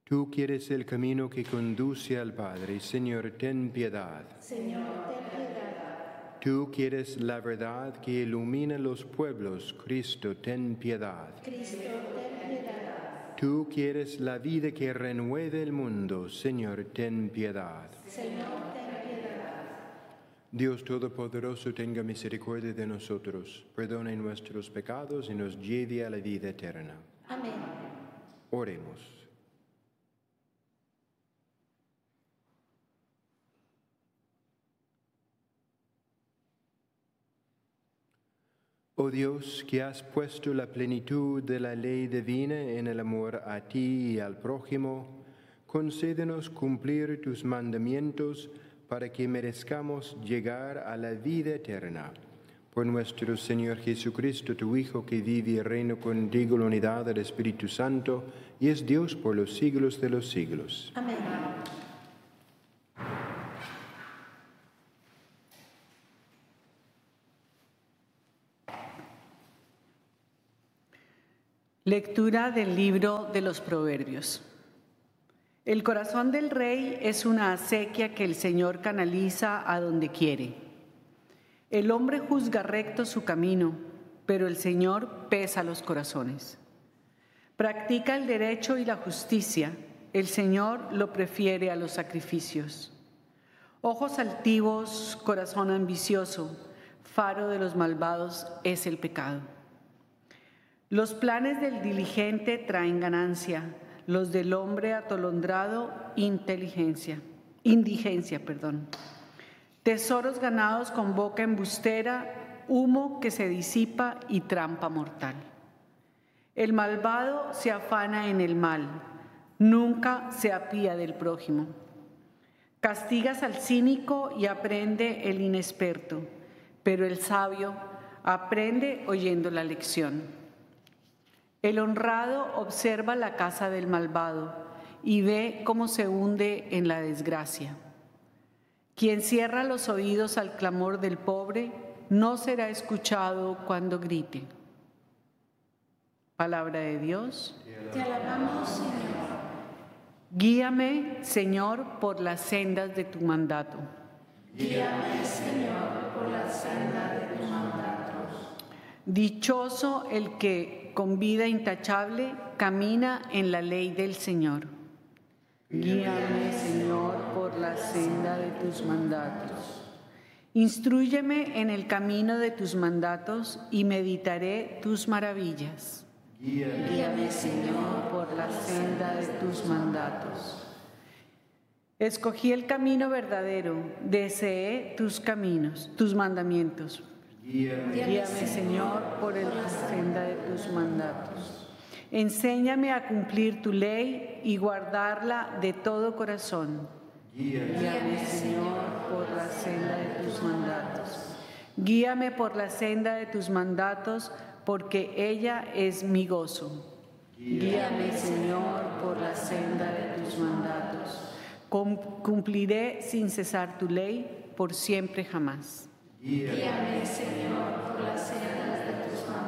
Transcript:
Tú quieres el camino que conduce al Padre, Señor, ten piedad. Señor, ten piedad. Tú quieres la verdad que ilumina los pueblos, Cristo, ten piedad. Cristo, ten piedad. Tú quieres la vida que renueve el mundo, Señor, ten piedad. Señor, ten piedad. Dios Todopoderoso, tenga misericordia de nosotros, perdone nuestros pecados y nos lleve a la vida eterna. Amén. Oremos. Oh Dios, que has puesto la plenitud de la ley divina en el amor a ti y al prójimo, concédenos cumplir tus mandamientos para que merezcamos llegar a la vida eterna. Por nuestro Señor Jesucristo, tu Hijo, que vive y reina contigo en la unidad del Espíritu Santo, y es Dios por los siglos de los siglos. Amén. Lectura del libro de los Proverbios. El corazón del rey es una acequia que el Señor canaliza a donde quiere. El hombre juzga recto su camino, pero el Señor pesa los corazones. Practica el derecho y la justicia, el Señor lo prefiere a los sacrificios. Ojos altivos, corazón ambicioso, faro de los malvados es el pecado. Los planes del diligente traen ganancia, los del hombre atolondrado indigencia. Tesoros ganados con boca embustera, humo que se disipa y trampa mortal. El malvado se afana en el mal, nunca se apía del prójimo. Castigas al cínico y aprende el inexperto, pero el sabio aprende oyendo la lección. El honrado observa la casa del malvado y ve cómo se hunde en la desgracia. Quien cierra los oídos al clamor del pobre no será escuchado cuando grite. Palabra de Dios. Te alabamos, Señor. Guíame, Señor, por las sendas de tu mandato. Guíame, Señor, por la senda de tus mandatos. Dichoso el que con vida intachable camina en la ley del Señor. Guíame, Señor, por la senda de tus mandatos. Instrúyeme en el camino de tus mandatos y meditaré tus maravillas. Guíame, Señor, por la senda de tus mandatos. Escogí el camino verdadero, deseé tus caminos, tus mandamientos. Guíame, Señor, por la senda de tus mandatos. Enséñame a cumplir tu ley y guardarla de todo corazón. Guíame, Señor, por la senda de tus mandatos. Guíame por la senda de tus mandatos, porque ella es mi gozo. Guíame, Señor, por la senda de tus mandatos. Cumpliré sin cesar tu ley por siempre jamás. Guíame, Señor, por las sendas de